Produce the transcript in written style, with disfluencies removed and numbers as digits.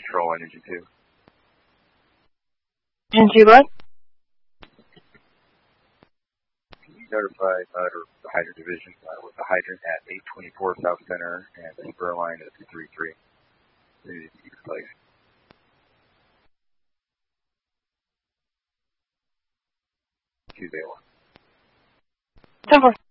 control on engine 2. Engine 2 what? Can you notify MUD or the hydrant division with the hydrant at 824 South Center and the spur line at 233? They need to be replaced. Tuesday 1. 10-4.